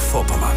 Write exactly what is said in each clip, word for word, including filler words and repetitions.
Mecklenburg-Vorpommern.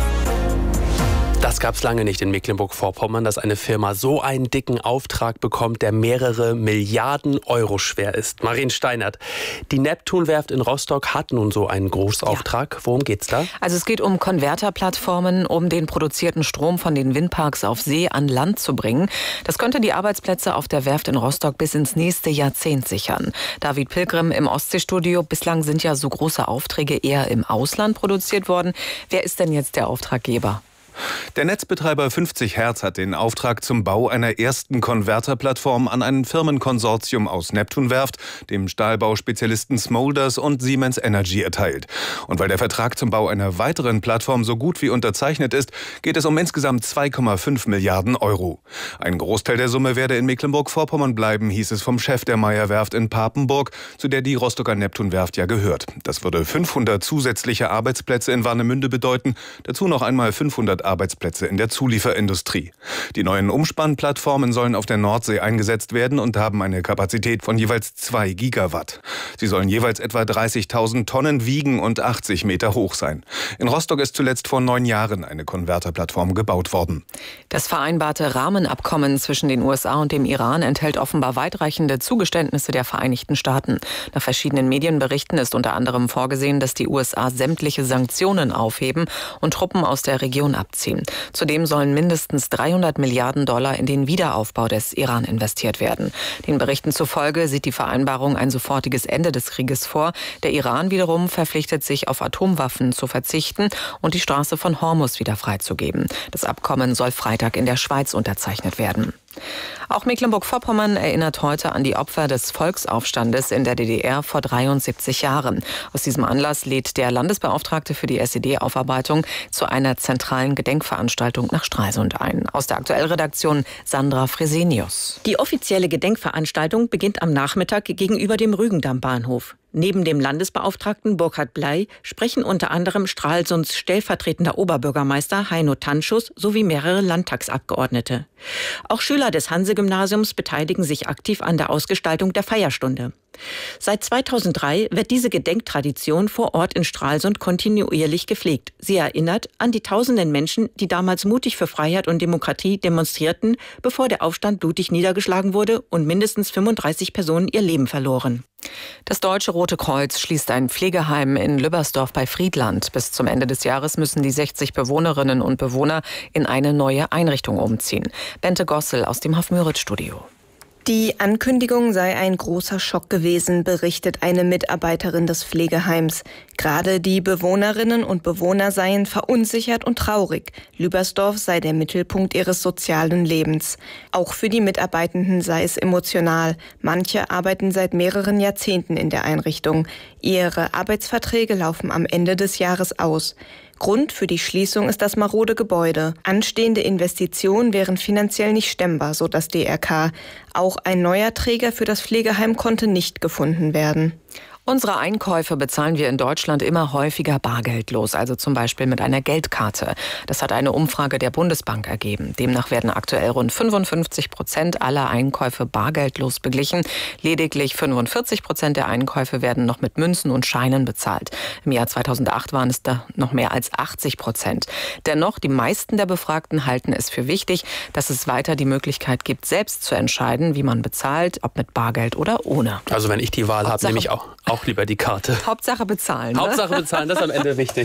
Das gab es lange nicht in Mecklenburg-Vorpommern, dass eine Firma so einen dicken Auftrag bekommt, der mehrere Milliarden Euro schwer ist. Marien Steinert, die Neptunwerft in Rostock hat nun so einen Großauftrag. Ja. Worum geht's da? Also es geht um Konverterplattformen, um den produzierten Strom von den Windparks auf See an Land zu bringen. Das könnte die Arbeitsplätze auf der Werft in Rostock bis ins nächste Jahrzehnt sichern. David Pilgrim im Ostseestudio. Bislang sind ja so große Aufträge eher im Ausland produziert worden. Wer ist denn jetzt der Auftraggeber? Der Netzbetreiber fünfzig Hertz hat den Auftrag zum Bau einer ersten Konverterplattform an ein Firmenkonsortium aus Neptunwerft, dem Stahlbauspezialisten Smulders und Siemens Energy erteilt. Und weil der Vertrag zum Bau einer weiteren Plattform so gut wie unterzeichnet ist, geht es um insgesamt zwei Komma fünf Milliarden Euro. Ein Großteil der Summe werde in Mecklenburg-Vorpommern bleiben, hieß es vom Chef der Meyer-Werft in Papenburg, zu der die Rostocker Neptunwerft ja gehört. Das würde fünfhundert zusätzliche Arbeitsplätze in Warnemünde bedeuten, dazu noch einmal fünfhundert Arbeitsplätze in der Zulieferindustrie. Die neuen Umspannplattformen sollen auf der Nordsee eingesetzt werden und haben eine Kapazität von jeweils zwei Gigawatt. Sie sollen jeweils etwa dreißigtausend Tonnen wiegen und achtzig Meter hoch sein. In Rostock ist zuletzt vor neun Jahren eine Konverterplattform gebaut worden. Das vereinbarte Rahmenabkommen zwischen den U S A und dem Iran enthält offenbar weitreichende Zugeständnisse der Vereinigten Staaten. Nach verschiedenen Medienberichten ist unter anderem vorgesehen, dass die U S A sämtliche Sanktionen aufheben und Truppen aus der Region abziehen. Zudem sollen mindestens dreihundert Milliarden Dollar in den Wiederaufbau des Iran investiert werden. Den Berichten zufolge sieht die Vereinbarung ein sofortiges Ende des Krieges vor. Der Iran wiederum verpflichtet sich, auf Atomwaffen zu verzichten und die Straße von Hormuz wieder freizugeben. Das Abkommen soll Freitag in der Schweiz unterzeichnet werden. Auch Mecklenburg-Vorpommern erinnert heute an die Opfer des Volksaufstandes in der D D R vor dreiundsiebzig Jahren. Aus diesem Anlass lädt der Landesbeauftragte für die S E D-Aufarbeitung zu einer zentralen Gedenkveranstaltung nach Stralsund ein. Aus der Aktuellredaktion Sandra Fresenius. Die offizielle Gedenkveranstaltung beginnt am Nachmittag gegenüber dem Rügendamm-Bahnhof. Neben dem Landesbeauftragten Burkhard Bley sprechen unter anderem Stralsunds stellvertretender Oberbürgermeister Heino Tanschus sowie mehrere Landtagsabgeordnete. Auch Schüler des Hanse-Gymnasiums beteiligen sich aktiv an der Ausgestaltung der Feierstunde. Seit zweitausenddrei wird diese Gedenktradition vor Ort in Stralsund kontinuierlich gepflegt. Sie erinnert an die tausenden Menschen, die damals mutig für Freiheit und Demokratie demonstrierten, bevor der Aufstand blutig niedergeschlagen wurde und mindestens fünfunddreißig Personen ihr Leben verloren. Das Deutsche Rote Kreuz schließt ein Pflegeheim in Lübbersdorf bei Friedland. Bis zum Ende des Jahres müssen die sechzig Bewohnerinnen und Bewohner in eine neue Einrichtung umziehen. Bente Gossel aus dem Hof-Müritz-Studio. Die Ankündigung sei ein großer Schock gewesen, berichtet eine Mitarbeiterin des Pflegeheims. Gerade die Bewohnerinnen und Bewohner seien verunsichert und traurig. Lübersdorf sei der Mittelpunkt ihres sozialen Lebens. Auch für die Mitarbeitenden sei es emotional. Manche arbeiten seit mehreren Jahrzehnten in der Einrichtung. Ihre Arbeitsverträge laufen am Ende des Jahres aus. Grund für die Schließung ist das marode Gebäude. Anstehende Investitionen wären finanziell nicht stemmbar, so das D R K. Auch ein neuer Träger für das Pflegeheim konnte nicht gefunden werden. Unsere Einkäufe bezahlen wir in Deutschland immer häufiger bargeldlos, also zum Beispiel mit einer Geldkarte. Das hat eine Umfrage der Bundesbank ergeben. Demnach werden aktuell rund fünfundfünfzig Prozent aller Einkäufe bargeldlos beglichen. Lediglich fünfundvierzig Prozent der Einkäufe werden noch mit Münzen und Scheinen bezahlt. Im Jahr zweitausendacht waren es da noch mehr als achtzig Prozent. Dennoch, die meisten der Befragten halten es für wichtig, dass es weiter die Möglichkeit gibt, selbst zu entscheiden, wie man bezahlt, ob mit Bargeld oder ohne. Also wenn ich die Wahl habe, nehme ich auch Auch lieber die Karte. Hauptsache bezahlen. Ne? Hauptsache bezahlen, das ist am Ende wichtig.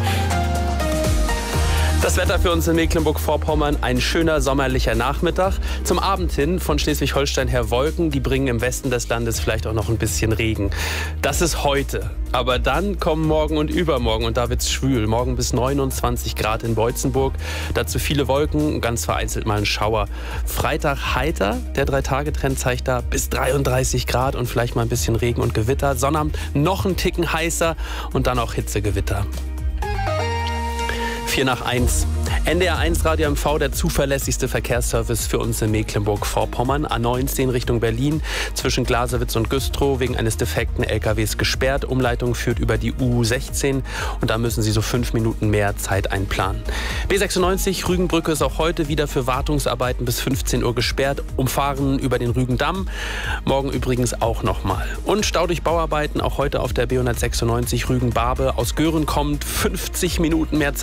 Das Wetter für uns in Mecklenburg-Vorpommern, ein schöner sommerlicher Nachmittag. Zum Abend hin von Schleswig-Holstein her Wolken, die bringen im Westen des Landes vielleicht auch noch ein bisschen Regen. Das ist heute. Aber dann kommen morgen und übermorgen und da wird's schwül. Morgen bis neunundzwanzig Grad in Beutzenburg. Dazu viele Wolken, ganz vereinzelt mal ein Schauer. Freitag heiter, der Drei-Tage-Trend zeigt da bis dreiunddreißig Grad und vielleicht mal ein bisschen Regen und Gewitter. Sonnabend noch ein Ticken heißer und dann auch Hitzegewitter. vier nach eins. N D R eins Radio M V, der zuverlässigste Verkehrsservice für uns in Mecklenburg-Vorpommern. A neunzehn Richtung Berlin, zwischen Glasewitz und Güstrow, wegen eines defekten L K Ws gesperrt. Umleitung führt über die U sechzehn und da müssen Sie so fünf Minuten mehr Zeit einplanen. B sechsundneunzig, Rügenbrücke ist auch heute wieder für Wartungsarbeiten bis fünfzehn Uhr gesperrt. Umfahren über den Rügendamm, morgen übrigens auch nochmal. Und Stau durch Bauarbeiten, auch heute auf der B hundertsechsundneunzig Rügen-Barbe. Aus Göhren kommt fünfzig Minuten mehr Zeit.